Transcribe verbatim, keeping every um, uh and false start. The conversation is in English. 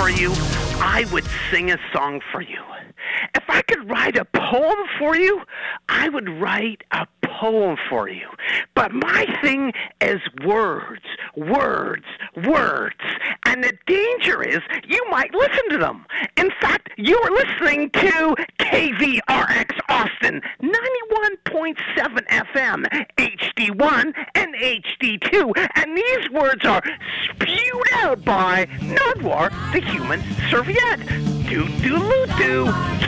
for you, I would sing a song for you. If I could write a poem for you, I would write a poem for you. But my thing is words, words, words. And the danger is you might listen to them. In fact, you're listening to K V R X Austin, ninety-one point seven F M, H D one and H D two. And these words are spewed out by Nardwuar, the human serviette. Do-do-loo-do.